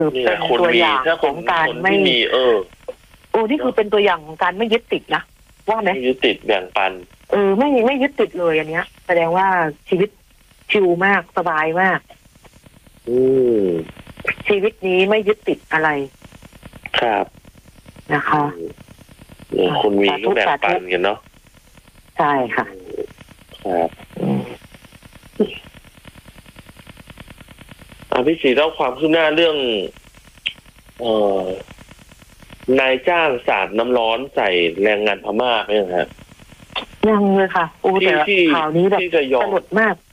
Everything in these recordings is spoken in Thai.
เป็นตัวอย่างของการไม่มีนี่คือเป็นตัวอย่างของการไม่ยึดติดนะว่าไหมไม่ยึดติดแบ่งปันไม่ยึดติดเลยอันเนี้ยแสดงว่าชีวิตชิลมากสบายมากชีวิตนี้ไม่ยึดติดอะไรครับนะคะคนมีก็แบ่งปันกันเนาะใช่ค่ะครับพี่ศรีเล่าความคืบหน้าเรื่องนายจ้างสาดน้ำร้อนใส่แรงงานพม่าไหมครับยังเลยค่ะแต่ข่าวนี้แบบสลดมาก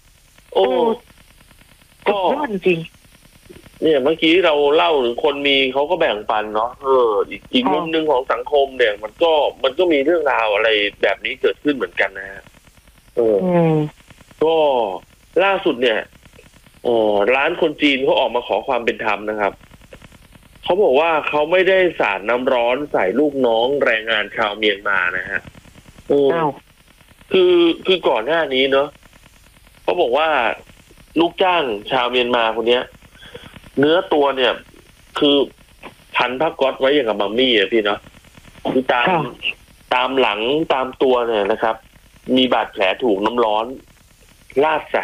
ก็ยอดจริงเนี่ยเมื่อกี้เราเล่าถึงคนมีเขาก็แบ่งปันเนาะอีกมุมหนึ่งของสังคมเนี่ยมันก็มีเรื่องราวอะไรแบบนี้เกิดขึ้นเหมือนกันนะฮะก็ล่าสุดเนี่ยร้านคนจีนเขาออกมาขอความเป็นธรรมนะครับเขาบอกว่าเขาไม่ได้สาดน้ำร้อนใส่ลูกน้องแรงงานชาวเมียนมานะฮะคือก่อนหน้านี้เนาะเขาบอกว่าลูกจ้างชาวเมียนมาคนเนี้ยเนื้อตัวเนี่ยคือพันผ้าก๊อซไว้อย่างกับมัมมี่อะพี่เนาะคือตามหลังตามตัวเนี่ยนะครับมีบาดแผลถูกน้ำร้อนลาดใส่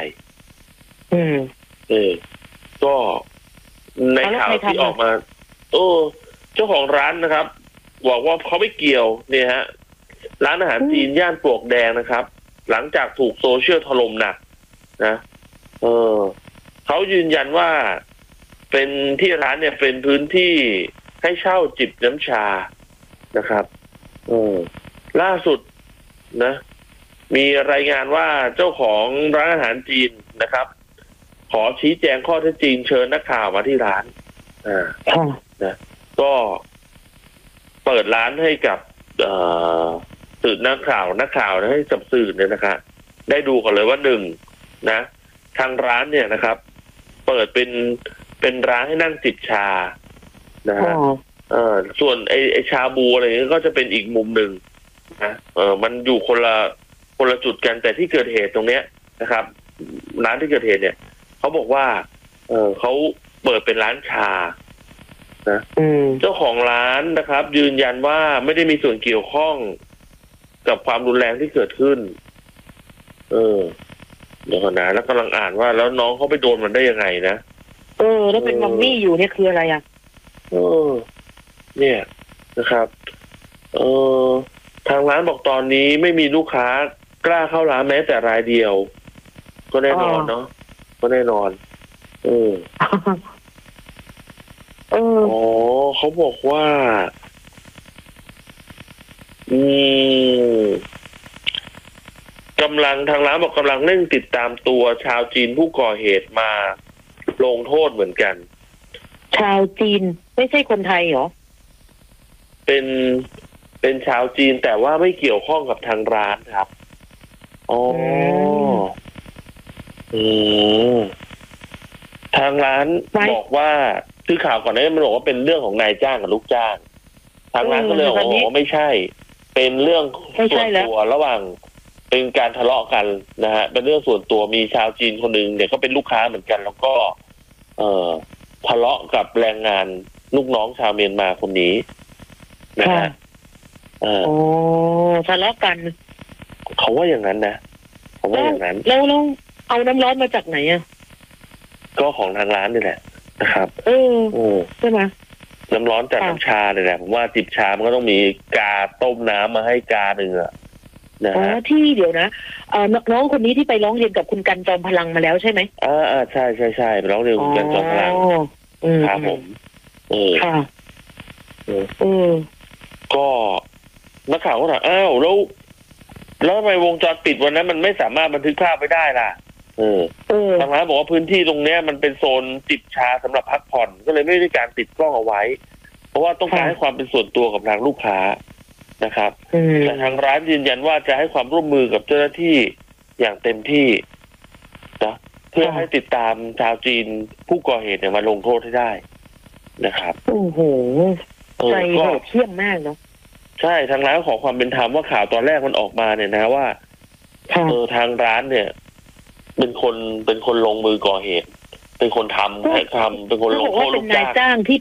ก็ในข่าวที่ออกมาเจ้าของร้านนะครับบอกว่าเขาไม่เกี่ยวเนี่ยฮะร้านอาหารจีนย่านปลวกแดงนะครับหลังจากถูกโซเชียลถล่มหนักนะเขายืนยันว่าเป็นที่ร้านเนี่ยเป็นพื้นที่ให้เช่าจิบน้ำชานะครับล่าสุดนะมีรายงานว่าเจ้าของร้านอาหารจีนนะครับขอชี้แจงข้อเท็จจริงเชิญนักข่าวมาที่ร้านนะก็เปิดร้านให้กับสื่อนักข่าวให้กับสื่อเนี่ยนะครับได้ดูกันเลยว่าหนึ่งนะทางร้านเนี่ยนะครับเปิดเป็นร้านให้นั่งจิบชานะฮะส่วนไอชาบูอะไรนี้ก็จะเป็นอีกมุมหนึ่งนะมันอยู่คนละจุดกันแต่ที่เกิดเหตุตรงเนี้ยนะครับร้านที่เกิดเหตุเนี่ยเขาบอกว่าเขาเปิดเป็นร้านชานะเจ้าของร้านนะครับยืนยันว่าไม่ได้มีส่วนเกี่ยวข้องกับความรุนแรงที่เกิดขึ้นเดี๋ยวก่อนนะแล้วกำลังอ่านว่าแล้วน้องเขาไปโดนมันได้ยังไงนะแล้วเป็นมัมมี่อยู่เนี่ยคืออะไรอ่ะเนี่ยนะครับทางร้านบอกตอนนี้ไม่มีลูกค้ากล้าเข้าร้านแม้แต่รายเดียวก็แน่นอนเนาะก็แน่นอนเขาบอกว่าทางร้านบอกกำลังเร่งติดตามตัวชาวจีนผู้ก่อเหตุมาลงโทษเหมือนกันชาวจีนไม่ใช่คนไทยเหรอเป็นชาวจีนแต่ว่าไม่เกี่ยวข้องกับทางร้านครับทางร้านบอกว่าคือข่าวก่อนหน้านี้มันบอกว่าเป็นเรื่องของนายจ้างกับลูกจ้างทางร้านก็เลยบอกว่าไม่ใช่เป็นเรื่องส่วนตัวระหว่างเป็นการทะเลาะกันนะฮะเป็นเรื่องส่วนตัวมีชาวจีนคนหนึ่งเนี่ยก็เป็นลูกค้าเหมือนกันแล้วก็ทะเลาะกับแรงงานลูกน้องชาวเมียนมาคนนี้นะฮะทะเลาะกันเขาว่าอย่างนั้นนะเขาว่าอย่างนั้นแล้วเอาน้ำร้อนมาจากไหนอ่ะก็ของทางร้านนี่แหละนะครับใช่ไหมน้ำร้อนจากน้ำชาเลยแหละผมว่าจิบชามันก็ต้องมีกาต้มน้ำมาให้กาหนึ่งอะที่เดี๋ยวนะน้องคนนี้ที่ไปร้องเรียนกับคุณกันจอมพลังมาแล้วใช่ไหมใช่ไปร้องเรียนกับคุณกันจอมพลังครับผมค่ะก็นักข่าวก็ถามแล้วทำไมวงจรปิดวันนั้นมันไม่สามารถบันทึกภาพไว้ได้ล่ะทางร้านบอกว่าพื้นที่ตรงเนี้ยมันเป็นโซนจิบชาสำหรับพักผ่อนก็เลยไม่ได้การติดกล้องเอาไว้เพราะว่าต้องการให้ความเป็นส่วนตัวกับทางลูกค้านะครับแต่ทางร้านยืนยันว่าจะให้ความร่วมมือกับเจ้าหน้าที่อย่างเต็มที่นะเพื่อให้ติดตามชาวจีนผู้ก่อเหตุเนี่ยมาลงโทษให้ได้นะครับโอ้โหใจโหดเหี้ยมมากเนาะใช่ทางร้านขอความเป็นธรรมว่าข่าวตอนแรกมันออกมาเนี่ยนะว่าทางร้านเนี่ยเป็นคนลงมือก่อเหตุเป็นคนทำเป็นคนลงโทษลูกจ้างที่